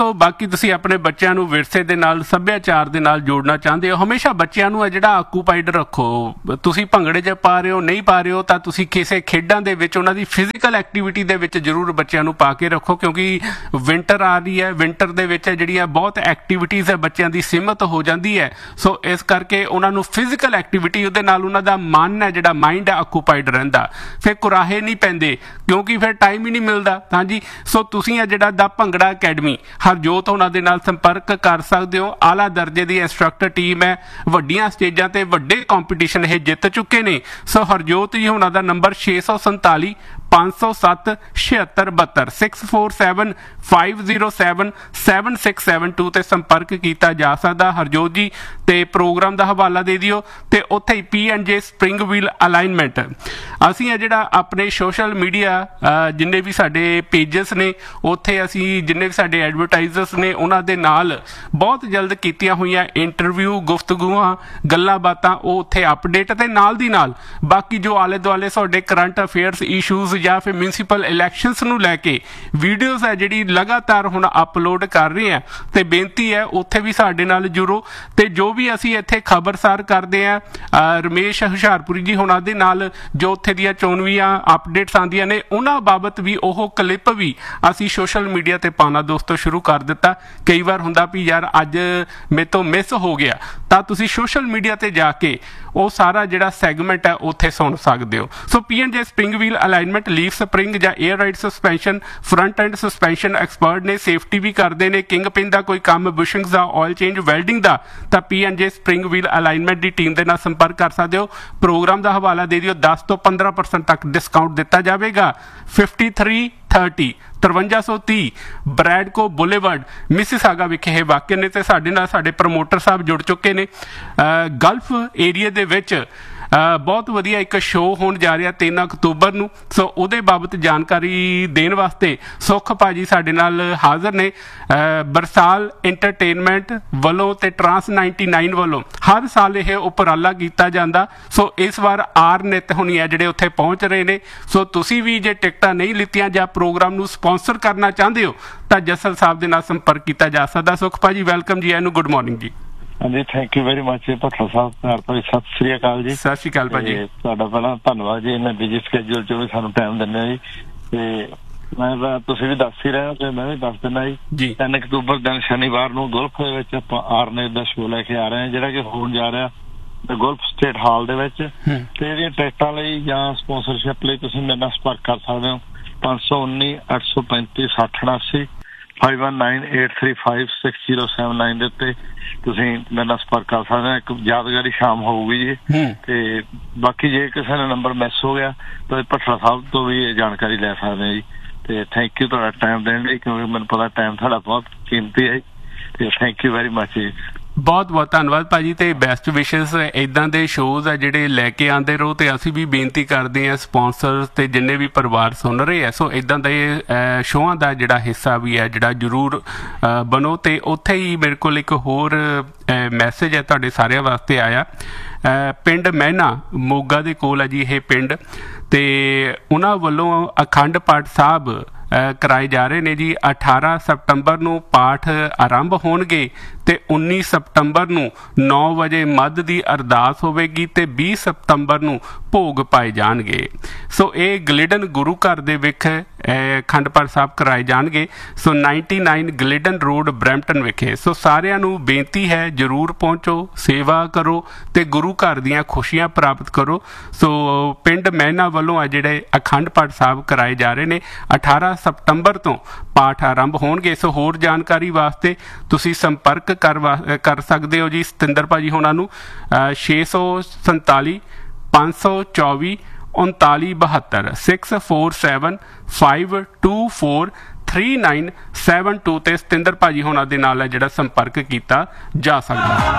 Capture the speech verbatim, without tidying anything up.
ਦੋਸਤੋ ਬਾਕੀ ਤੁਸੀਂ ਆਪਣੇ ਬੱਚਿਆਂ ਨੂੰ ਵਿਰਸੇ ਦੇ ਨਾਲ ਸੱਭਿਆਚਾਰ ਦੇ ਨਾਲ ਜੋੜਨਾ ਚਾਹੁੰਦੇ ਹੋ, ਹਮੇਸ਼ਾ ਬੱਚਿਆਂ ਨੂੰ ਜਿਹੜਾ ਆਕੂਪਾਈਡ ਰੱਖੋ। ਤੁਸੀਂ ਭੰਗੜੇ 'ਚ ਪਾ ਰਹੇ ਹੋ, ਨਹੀਂ ਪਾ ਰਹੇ ਹੋ, ਤਾਂ ਤੁਸੀਂ ਕਿਸੇ ਖੇਡਾਂ ਦੇ ਵਿੱਚ ਉਹਨਾਂ ਦੀ ਫਿਜ਼ੀਕਲ ਐਕਟੀਵਿਟੀ ਦੇ ਵਿੱਚ ਜ਼ਰੂਰ ਬੱਚਿਆਂ ਨੂੰ ਪਾ ਕੇ ਰੱਖੋ, ਕਿਉਂਕਿ ਵਿੰਟਰ ਆ ਰਹੀ ਹੈ। ਵਿੰਟਰ ਦੇ ਵਿੱਚ ਜਿਹੜੀਆਂ ਬਹੁਤ ਐਕਟੀਵਿਟੀਜ਼ ਹੈ ਬੱਚਿਆਂ ਦੀ ਸੀਮਤ ਹੋ ਜਾਂਦੀ ਹੈ। ਸੋ ਇਸ ਕਰਕੇ ਉਹਨਾਂ ਨੂੰ ਫਿਜ਼ੀਕਲ ਐਕਟੀਵਿਟੀ, ਉਹਦੇ ਨਾਲ ਉਹਨਾਂ ਦਾ ਮਨ ਹੈ ਜਿਹੜਾ ਮਾਈਂਡ ਹੈ ਆਕੂਪਾਈਡ ਰਹਿੰਦਾ, ਫਿਰ ਕੁਰਾਹੇ ਨਹੀਂ ਪੈਂਦੇ, ਕਿਉਂਕਿ ਫਿਰ ਟਾਈਮ ਹੀ ਨਹੀਂ ਮਿਲਦਾ। ਹਾਂਜੀ, ਸੋ ਤੁਸੀਂ ਆ ਜਿਹੜਾ ਦਾ ਭੰਗੜਾ ਅਕੈਡਮੀ ਹਰਜੋਤ ਉਹਨਾਂ ਦੇ ਨਾਲ ਸੰਪਰਕ ਕਰ ਸਕਦੇ ਹੋ। ਆਲਾ ਦਰਜੇ ਦੀ ਇੰਸਟਰਕਟਰ ਟੀਮ ਹੈ, ਵੱਡੀਆਂ ਸਟੇਜਾਂ ਤੇ ਵੱਡੇ ਕੰਪੀਟੀਸ਼ਨ ਇਹ ਜਿੱਤ ਚੁੱਕੇ ਨੇ। ਸੋ ਹਰਜੋਤ ਜੀ ਉਹਨਾਂ ਦਾ ਨੰਬਰ ਛੇ ਸੌ ਸੰਤਾਲੀ ਪੰਜ ਸੌ ਸੱਤ ਛਿਹੱਤਰ ਬਹੱਤਰ six four seven five zero seven seven six seven to ਤੇ ਸੰਪਰਕ ਕੀਤਾ ਜਾ ਸਕਦਾ ਹਰਜੋਤ ਜੀ। ਤੇ ਪ੍ਰੋਗਰਾਮ ਦਾ ਹਵਾਲਾ ਦੇ ਦਿਓ ਤੇ ਉੱਥੇ ਹੀ ਪੀ ਐਂਡ ਜੇ ਸਪਰਿੰਗ ਵੀਲ ਅਲਾਈਨਮੈਂਟ ਅਸੀਂ ਆ ਜਿਹੜਾ ਆਪਣੇ ਸੋਸ਼ਲ ਮੀਡੀਆ ਜਿੰਨੇ ਵੀ ਸਾਡੇ ਪੇਜਸ ਨੇ ਉੱਥੇ ਅਸੀਂ ਜਿੰਨੇ ਵੀ ਸਾਡੇ ਐਡਵਰਟਾਈਜ਼ਰਸ ਨੇ ਉਹਨਾਂ ਦੇ ਨਾਲ ਬਹੁਤ ਜਲਦ ਕੀਤੀਆਂ ਹੋਈਆਂ ਇੰਟਰਵਿਊ, ਗੁਫ਼ਤਗੂਆਂ, ਗੱਲਾਂ ਬਾਤਾਂ ਉਹ ਉੱਥੇ ਅਪਡੇਟ ਤੇ ਨਾਲ ਦੀ ਨਾਲ ਬਾਕੀ ਜੋ ਆਲੇ ਦੁਆਲੇ ਸਾਡੇ ਕਰੰਟ ਅਫੇਅਰਸ ਇਸ਼ੂਜ਼ ਜਾਂ ਫਿਰ ਮਿਊਨਸੀਪਲ ਇਲੈਕਸ਼ਨਸ ਨੂੰ ਲੈ ਕੇ ਵੀਡੀਓਜ਼ ਹੈ ਜਿਹੜੀ ਲਗਾਤਾਰ ਹੁਣ ਅਪਲੋਡ ਕਰ ਰਹੇ ਆ। ਤੇ ਬੇਨਤੀ ਹੈ ਉੱਥੇ ਵੀ ਸਾਡੇ ਨਾਲ ਜੁੜੋ। ਤੇ ਜੋ ਵੀ ਅਸੀਂ ਇੱਥੇ ਖਬਰਸਾਰ ਕਰਦੇ ਆ ਰਮੇਸ਼ ਹੁਸ਼ਿਆਰਪੁਰੀ ਜੀ ਹੁਣਾਂ ਦੇ ਨਾਲ ਜੋ ਉੱਥੇ ਦੀਆਂ ਚੋਣਵੀਆਂ ਅਪਡੇਟਸ ਆਉਂਦੀਆਂ ਨੇ ਉਹਨਾਂ ਬਾਬਤ ਵੀ ਉਹ ਕਲਿੱਪ ਵੀ ਅਸੀਂ ਸੋਸ਼ਲ ਮੀਡੀਆ ਤੇ ਪਾਉਣਾ ਦੋਸਤੋ ਸ਼ੁਰੂ ਕਰ ਦਿੱਤਾ। ਕਈ ਵਾਰ ਹੁੰਦਾ ਵੀ ਯਾਰ ਅੱਜ ਮੇਰੇ ਤੋਂ ਮਿਸ ਹੋ ਗਿਆ, ਤਾਂ ਤੁਸੀਂ ਸੋਸ਼ਲ ਮੀਡੀਆ ਤੇ ਜਾ ਕੇ ਉਹ ਸਾਰਾ ਜਿਹੜਾ ਸੈਗਮੈਂਟ ਹੈ ਉੱਥੇ ਸੁਣ ਸਕਦੇ ਹੋ। ਸੋ ਪੀ ਐਂਡ ਜੇ spring wheel alignment, leaf spring ਜਾਂ air ride suspension, front end suspension expert ਨੇ, ਸੇਫਟੀ ਵੀ ਕਰਦੇ ਨੇ। ਕਿੰਗ ਪਿਨ ਦਾ ਕੋਈ ਕੰਮ, ਬੁਸ਼ਿੰਗਸ ਦਾ, ਆਇਲ ਚੇਂਜ, ਵੈਲਡਿੰਗ ਦਾ, ਤਾਂ ਪੀ ਐਂਡ ਜੇ ਸਪਰਿੰਗ ਵੀਲ ਅਲਾਈਨਮੈਂਟ ਦੀ ਟੀਮ ਦੇ ਨਾਲ ਸੰਪਰਕ ਕਰ ਸਕਦੇ ਹੋ। ਪ੍ਰੋਗਰਾਮ ਦਾ ਹਵਾਲਾ ਦੇ ਦਿਓ, ਦਸ ਤੋਂ ਪੰਦਰਾਂ ਪਰਸੈਂਟ ਤੱਕ ਡਿਸਕਾਊਂਟ ਦਿੱਤਾ ਜਾਵੇਗਾ। ਫਿਫਟੀ ਥ੍ਰੀ ਥਰਟੀ ਤਰਵੰਜਾ ਸੌ ਤੀਹ ਬਰੈਡਕੋ ਬੁਲੇਵਰਡ ਮਿਸਿਸਾਗਾ ਵਿਖੇ ਇਹ ਵਾਕਿਆ ਨੇ। ਤੇ ਸਾਡੇ ਨਾਲ ਸਾਡੇ ਪ੍ਰਮੋਟਰ ਸਾਹਿਬ ਜੁੜ ਚੁੱਕੇ ਨੇ। ਗਲਫ ਏਰੀਆ ਦੇ ਵਿੱਚ ਬਹੁਤ ਵਧੀਆ ਇੱਕ ਸ਼ੋਅ ਹੋਣ ਜਾ ਰਿਹਾ ਤਿੰਨ ਅਕਤੂਬਰ ਨੂੰ। ਸੋ ਉਹਦੇ ਬਾਬਤ ਜਾਣਕਾਰੀ ਦੇਣ ਵਾਸਤੇ ਸੁੱਖ ਭਾਜੀ ਸਾਡੇ ਨਾਲ ਹਾਜ਼ਰ ਨੇ। ਬਰਸਾਲ ਇੰਟਰਟੇਨਮੈਂਟ ਵੱਲੋਂ ਤੇ ਟਰਾਂਸ ਨਾਈਨਟੀ ਨਾਈਨ ਵੱਲੋਂ ਹਰ ਸਾਲ ਇਹ ਉਪਰਾਲਾ ਕੀਤਾ ਜਾਂਦਾ। ਸੋ ਇਸ ਵਾਰ ਆਰ ਨਿਤ ਹੋਣੀ ਹੈ ਜਿਹੜੇ ਉੱਥੇ ਪਹੁੰਚ ਰਹੇ ਨੇ। ਸੋ ਤੁਸੀਂ ਵੀ ਜੇ ਟਿਕਟਾਂ ਨਹੀਂ ਲਿੱਤੀਆਂ ਜਾਂ ਪ੍ਰੋਗਰਾਮ ਨੂੰ ਸਪਾਂਸਰ ਕਰਨਾ ਚਾਹੁੰਦੇ ਹੋ ਤਾਂ ਜਸਲ ਸਾਹਿਬ ਦੇ ਨਾਲ ਸੰਪਰਕ ਕੀਤਾ ਜਾ ਸਕਦਾ। ਸੁੱਖ ਭਾਜੀ ਵੈਲਕਮ ਜੀ, ਇਹਨੂੰ ਗੁੱਡ ਮਾਰਨਿੰਗ ਜੀ। ਹਾਂਜੀ, ਥੈਂਕ ਯੂ ਵੈਰੀ ਮਚ ਭੱਠਾ ਸਾਹਿਬ। ਪਿਆਰ ਭਰੀ ਸਤਿ ਸ੍ਰੀ ਅਕਾਲ ਜੀ। ਸਤਿ ਸ਼੍ਰੀ ਅਕਾਲ ਭਾਜੀ। ਤੁਹਾਡਾ ਪਹਿਲਾਂ ਧੰਨਵਾਦ ਜੀ, ਇਹਨਾਂ ਬਿਜੀ ਸਕੇਜੂਲ ਚ ਵੀ ਸਾਨੂੰ ਟਾਈਮ ਦਿੰਦੇ ਹੋ ਜੀ। ਤੇ ਮੈਂ ਤੁਸੀਂ ਵੀ ਦੱਸ ਹੀ ਰਹੇ ਹੋ ਤੇ ਮੈਂ ਵੀ ਦੱਸ ਦਿੰਦਾ ਜੀ। ਤਿੰਨ ਅਕਤੂਬਰ ਦਿਨ ਸ਼ਨੀਵਾਰ ਨੂੰ ਗੋਲਫ ਦੇ ਵਿੱਚ ਆਪਾਂ ਆਰਨੇਟ ਦਾ ਸ਼ੋਅ ਲੈ ਕੇ ਆ ਰਹੇ ਹਾਂ, ਜਿਹੜਾ ਕਿ ਹੋਣ ਜਾ ਰਿਹਾ ਗੋਲਫ ਸਟੇਟ ਹਾਲ ਦੇ ਵਿੱਚ। ਤੇ ਇਹਦੀਆਂ ਟਿਕਟਾਂ ਲਈ ਜਾਂ ਸਪਾਂਸਰਸ਼ਿਪ ਲਈ ਤੁਸੀਂ ਮੇਰੇ ਨਾਲ ਸੰਪਰਕ ਕਰ ਸਕਦੇ ਹੋ। ਪੰਜ ਸੌ ਉੱਨੀ ਅੱਠ ਸੌ ਪੈਂਤੀ ਸੱਠ ਉਨਾਸੀ five one nine eight three five six zero seven nine ਦੇ ਉੱਤੇ ਤੁਸੀਂ ਮੇਰੇ ਨਾਲ ਸੰਪਰਕ ਕਰ ਸਕਦੇ ਹੋ। ਇੱਕ ਯਾਦਗਾਰੀ ਸ਼ਾਮ ਹੋਊਗੀ ਜੀ। ਤੇ ਬਾਕੀ ਜੇ ਕਿਸੇ ਦਾ ਨੰਬਰ ਮਿਸ ਹੋ ਗਿਆ ਤਾਂ ਭੱਠਾ ਸਾਹਿਬ ਤੋਂ ਵੀ ਇਹ ਜਾਣਕਾਰੀ ਲੈ ਸਕਦੇ ਹੋ ਜੀ। ਤੇ ਥੈਂਕ ਯੂ ਤੁਹਾਡਾ ਟਾਈਮ ਦੇਣ ਲਈ, ਕਿਉਂਕਿ ਮੈਨੂੰ ਪਤਾ ਟਾਈਮ ਤੁਹਾਡਾ ਬਹੁਤ ਕੀਮਤੀ ਹੈ। ਤੇ ਥੈਂਕ ਯੂ ਵੈਰੀ ਮਚ ਜੀ। ਬਹੁਤ ਬਹੁਤ ਧੰਨਵਾਦ ਭਾਜੀ ਤੇ ਬੈਸਟ ਵਿਸ਼ੇਸ। ਇੱਦਾਂ ਦੇ ਸ਼ੋਜ਼ ਆ ਜਿਹੜੇ ਲੈ ਕੇ ਆਉਂਦੇ ਰਹੋ ਤੇ ਅਸੀਂ ਵੀ ਬੇਨਤੀ ਕਰਦੇ ਹਾਂ ਸਪਾਂਸਰ ਤੇ ਜਿੰਨੇ ਵੀ ਪਰਿਵਾਰ ਸੁਣ ਰਹੇ ਆ, ਸੋ ਇੱਦਾਂ ਦੇ ਸ਼ੋਆਂ ਦਾ ਜਿਹੜਾ ਹਿੱਸਾ ਵੀ ਹੈ ਜਿਹੜਾ ਜ਼ਰੂਰ ਬਣੋ। ਤੇ ਉੱਥੇ ਹੀ ਮੇਰੇ ਕੋਲ ਇੱਕ ਹੋਰ ਮੈਸੇਜ ਹੈ ਤੁਹਾਡੇ ਸਾਰਿਆਂ ਵਾਸਤੇ ਆਇਆ। ਪਿੰਡ ਮਹਿਨਾ ਮੋਗਾ ਦੇ ਕੋਲ ਹੈ ਜੀ ਇਹ ਪਿੰਡ, ਤੇ ਉਹਨਾਂ ਵੱਲੋਂ ਅਖੰਡ ਪਾਠ ਸਾਹਿਬ ਕਰਾਏ ਜਾ ਰਹੇ ਨੇ ਜੀ। ਅਠਾਰਾਂ ਸਤੰਬਰ ਨੂੰ ਪਾਠ ਆਰੰਭ ਹੋਣਗੇ ਤੇ ਉੱਨੀ ਸਤੰਬਰ ਨੂੰ ਨੌ ਵਜੇ ਮੱਧ ਦੀ ਅਰਦਾਸ ਹੋਵੇਗੀ ਤੇ ਵੀਹ ਸਤੰਬਰ ਨੂੰ ਭੋਗ ਪਾਏ ਜਾਣਗੇ। ਸੋ ਇਹ ਗਲਿਡਨ ਗੁਰੂ ਘਰ ਦੇ ਵਿੱਚ ਅਖੰਡ ਪਾਠ ਸਾਹਿਬ ਕਰਾਏ ਜਾਣਗੇ। ਸੋ ਨਾਈਨਟੀ ਨਾਈਨ ਗਲਿਡਨ ਰੋਡ ਬਰੈਂਪਟਨ ਵਿਖੇ। ਸੋ ਸਾਰਿਆਂ ਨੂੰ ਬੇਨਤੀ ਹੈ ਜ਼ਰੂਰ ਪਹੁੰਚੋ, ਸੇਵਾ ਕਰੋ ਤੇ ਗੁਰੂ ਘਰ ਦੀਆਂ ਖੁਸ਼ੀਆਂ ਪ੍ਰਾਪਤ ਕਰੋ। ਸੋ ਪਿੰਡ ਮਹਿਨਾ ਵੱਲੋਂ ਆ ਜਿਹੜੇ ਅਖੰਡ ਪਾਠ ਸਾਹਿਬ ਕਰਾਏ ਜਾ ਰਹੇ ਨੇ ਅਠਾਰਾਂ ਸਤੰਬਰ ਤੋਂ ਪਾਠ ਆਰੰਭ ਹੋਣਗੇ। ਸੋ ਹੋਰ ਜਾਣਕਾਰੀ ਵਾਸਤੇ ਤੁਸੀਂ ਸੰਪਰਕ ਕਰ ਕਰ ਸਕਦੇ ਹੋ ਜੀ ਸਤਿੰਦਰ ਭਾਜੀ ਹੋਣਾ ਨੂੰ ਛੇ ਸੌ ਸੰਤਾਲੀ ਪੰਜ ਸੌ ਚੌਵੀ ਉਨਤਾਲੀ ਬਹੱਤਰ six four seven five two four three nine seven to ਤੇ ਸਤਿੰਦਰ ਭਾਜੀ ਹੋਣਾ ਦੇ ਨਾਲ ਹੈ ਜਿਹੜਾ ਸੰਪਰਕ ਕੀਤਾ ਜਾ ਸਕਦਾ।